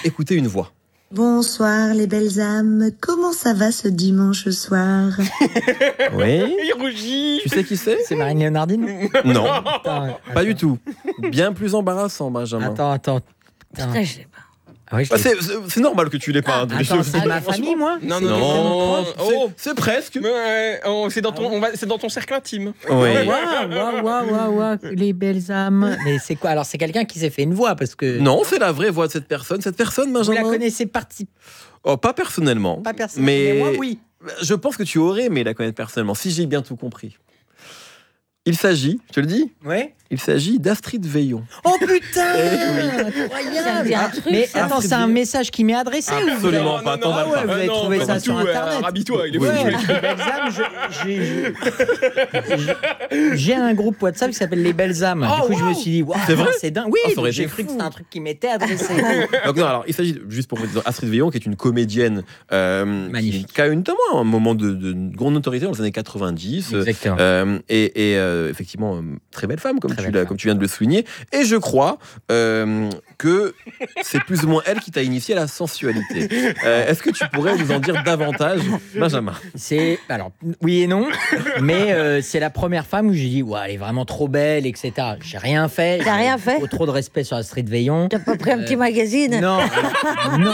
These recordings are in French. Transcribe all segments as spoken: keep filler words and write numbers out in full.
écouter une voix. Bonsoir les belles âmes, comment ça va ce dimanche soir? Oui. Il rougit. Tu sais qui c'est? C'est Marine Léonardine? Non, Attends, pas du tout. Bien plus embarrassant, Benjamin. Attends, attends. attends. Putain, je sais pas. Ah oui, je Ah, l'ai- c'est, c'est- c'est normal que tu l'aies pas. hein, Attends, Dolicho. c'est de ma famille, moi? Non, Non, non, non. c'est, Oh, c'est presque. ouais, oh, c'est dans ton, on va, c'est dans ton cercle intime. Oui. Waouh, waouh, waouh, waouh, waouh, les belles âmes. Mais c'est quoi? Alors, c'est quelqu'un qui s'est fait une voix parce que. Non, c'est la vraie voix de cette personne. Cette personne, Vous Benjamin. la connaissez partie. Oh, pas personnellement. Pas personnellement. Mais... Mais moi, oui. Je pense que tu aurais aimé la connaître personnellement, si j'ai bien tout compris. Il s'agit, je te le dis, Ouais. il s'agit d'Astrid Veillon. Oh putain! Eh Ça me Incroyable! dit un Ah, truc, mais ça. attends, c'est un message qui m'est adressé ou vous Absolument avez- pas, non, t'en non, vas Ah ouais, pas. vous avez Ah non, trouvé pas ça du sur tout, euh, internet? Rabis-toi, il est Ouais, fou. les belles âmes, je- j'ai- j'ai- j'ai un groupe WhatsApp qui s'appelle Les Belles âmes. Oh, du coup, je wow. me suis dit, waouh, C'est vrai c'est dingue. Oui, Ah, ça aurait donc j'ai été cru que fou. c'était un truc qui m'était adressé. Donc non, alors il s'agit, juste pour vous dire, Astrid Veillon, qui est une comédienne euh, Magnifique. qui, qui a eu notamment un moment de, de grande notoriété dans les années quatre-vingt-dix. Exactement. Euh, et et, euh, effectivement, euh, très belle femme, comme Très tu, belle l'as- femme. comme tu viens de le souligner. Et je crois euh, que c'est plus ou moins elle qui t'a initié à la sensualité. Euh, est-ce que tu pourrais nous en dire davantage, Benjamin? C'est alors oui et non, mais euh, c'est la première femme où j'ai dit ouais, elle est vraiment trop belle, et cetera. J'ai rien fait. T'as rien fait Trop, trop de respect sur Astrid Veillon. T'as pas pris un petit magazine? Non, non,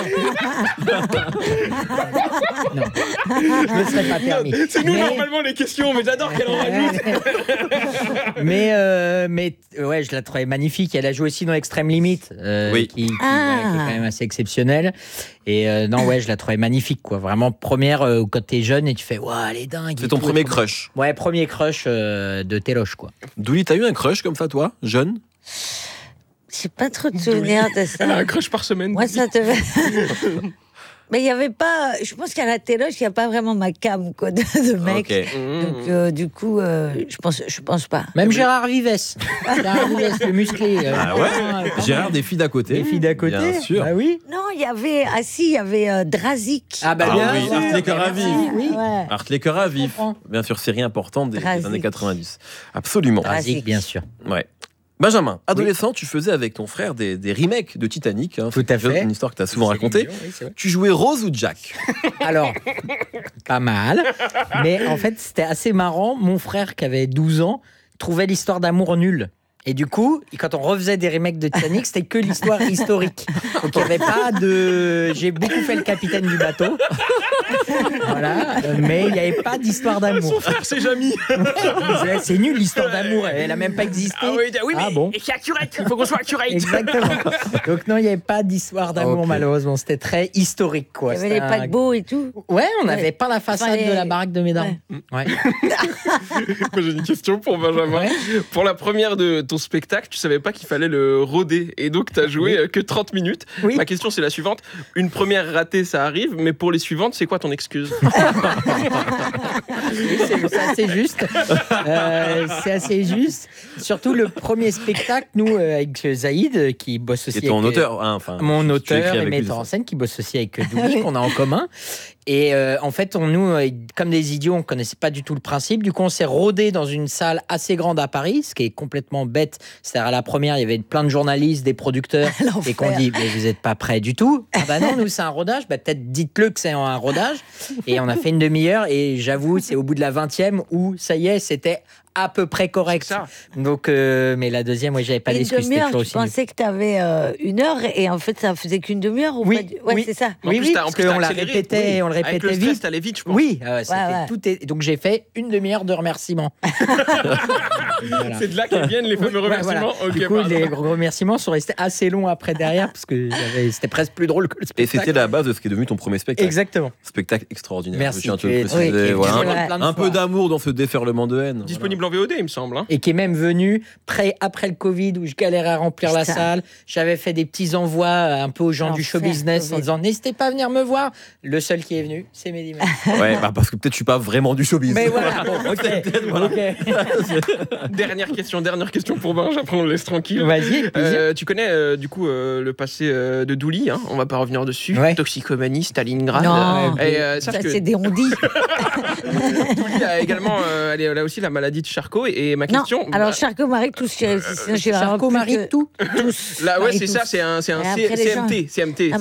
non. Je me serais pas permis. C'est nous Mais- normalement les questions, mais j'adore qu'elle en rajoute. mais euh, mais euh, ouais, je la trouvais magnifique. Elle a joué aussi dans Extrême Limite, euh, Oui. qui, qui, Ah. ouais, qui est quand même assez exceptionnelle. Et euh, non, ouais, je la trouvais magnifique, quoi. Vraiment première euh, quand t'es jeune et tu fais waouh, elle est dingue. C'est et ton tout, premier et tout. crush. Ouais, premier crush euh, de Téloche, quoi. Douli, t'as eu un crush comme ça, toi, jeune? J'ai pas trop de souvenirs de Elle a un ça. crush par semaine. Moi, ça te Mais il y avait pas. Je pense qu'à la téloche, il n'y a pas vraiment ma cam, quoi, de, de mec. Ok. Mmh. Donc, euh, du coup, euh, je pense, je pense pas. Même Gérard Vives. Gérard Vives, le musclé. euh, Ah ouais vraiment, quand Gérard, même. des filles d'à côté. Les filles d'à côté. Bien sûr. Bah oui. Non, il y avait. Ah si, il y avait euh, Drazik. Ah bah Ah bien oui, sûr. Art les cœurs à vif. Oui. Ouais. Art les cœurs à vif. comprends. Bien sûr, série importante des, des Drazik. années quatre-vingt-dix. Absolument. Drazik, bien sûr. Ouais. Benjamin, adolescent, tu faisais avec ton frère des, des remakes de Titanic. Hein, Tout à C'est fait. une histoire que tu as souvent racontée. Céline Dion, oui, c'est vrai. Tu jouais Rose ou Jack? Alors, pas mal. Mais en fait, c'était assez marrant. Mon frère, qui avait douze ans, trouvait l'histoire d'amour nulle. Et du coup, quand on refaisait des remakes de Titanic, c'était que l'histoire historique. Donc il n'y avait pas de. J'ai beaucoup fait le capitaine du bateau. Voilà. Mais il n'y avait pas d'histoire d'amour. C'est Jamy. C'est- C'est nul l'histoire d'amour. Elle n'a même pas existé. Ah oui, oui, mais Ah bon. et c'est accurate. Il faut qu'on soit accurate. Exactement. Donc non, il n'y avait pas d'histoire d'amour, Ok. malheureusement. C'était très historique, quoi. Il y avait les C'était un- paquebots et tout. Ouais, on Ouais. avait pas la façade Fallait- de la baraque de mes darons. Ouais. Moi, j'ai une question pour Benjamin. Ouais. Pour la première de ton spectacle, tu savais pas qu'il fallait le rôder et donc tu as joué Oui. euh, que trente minutes. Oui. Ma question c'est la suivante. Une première ratée, ça arrive, mais pour les suivantes, c'est quoi ton excuse? Oui, c'est c'est assez juste. Euh, c'est assez juste. Surtout le premier spectacle, nous, euh, avec Zaïd, euh, qui bosse aussi C'est ton avec, euh, auteur. Hein, enfin, mon tu- tu auteur écris et avec lui, metteur en c'est scène, qui bosse aussi avec Douli, qu'on a en commun. Et euh, en fait, on, nous, euh, comme des idiots, on connaissait pas du tout le principe. Du coup, on s'est rodé dans une salle assez grande à Paris, ce qui est complètement bête. C'est-à-dire, à la première, il y avait plein de journalistes, des producteurs, L'enfer. et qu'on dit, mais vous êtes pas prêts du tout. Ah bah non, nous, c'est un rodage. Bah peut-être dites-le que c'est un rodage. Et on a fait une demi-heure, et j'avoue, c'est au bout de la vingtième où, ça y est, c'était à peu près correct. C'est ça. Donc, euh, mais la deuxième, ouais, j'avais pas Une d'excuse. C'était demi-heure, toujours tu aussi nul. pensais que tu avais une heure et en fait, ça faisait qu'une demi-heure ou Oui, pas du- Ouais, oui. c'est ça. En Oui, plus, oui, t'as- en parce plus, t'as qu'on la accéléré. répétait, on le Avec répétait le stress, vite. t'allais vite, je pense. Oui, euh, c'était Ouais, ouais. tout est... donc j'ai fait une demi-heure de remerciements. Voilà. C'est de là qu'elles viennent les fameux Ouais, remerciements. voilà. Ok, Du coup, pardon. les remerciements sont restés assez longs après derrière parce que j'avais- c'était presque plus drôle que le Et spectacle. c'était la base de ce qui est devenu ton premier spectacle. Exactement. Spectacle extraordinaire. Merci. Je tiens à te Tu le es- préciser, oui, qui est voilà. vrai. Plein de Un fois. peu d'amour dans ce déferlement de haine. Disponible en V O D, il me semble. hein. Et qui est même venu près après le Covid où je galérais à remplir la Putain. salle. J'avais fait des petits envois euh, un peu aux gens du show L'enfer, business en Covid. disant n'hésitez pas à venir me voir. Le seul qui est venu, c'est Mehdi Maizy. Voilà. Ouais, bah parce que peut-être je suis pas vraiment du showbiz. Mais voilà, bon, ok. Voilà. Ok. Dernière question, dernière question pour Benj, après on le laisse tranquille. Vas-y, plaisir. Euh, tu connais euh, du coup euh, le passé euh, de Douli, hein, on va pas revenir dessus. Ouais. Toxicomanie, Stalingrad. Non. Et, euh, Ça, sache que c'est des rondis. Douli a également, euh, elle, est, elle a aussi la maladie de Charcot. Et, et ma Non, question. alors bah, Charcot Marie, tous, sinon j'ai vraiment Charcot plus Marie, que- tout. tous. là, ouais, Marie, c'est tous. ça, c'est un, c'est un Et C- après, les gens- C M T. C M T. Ah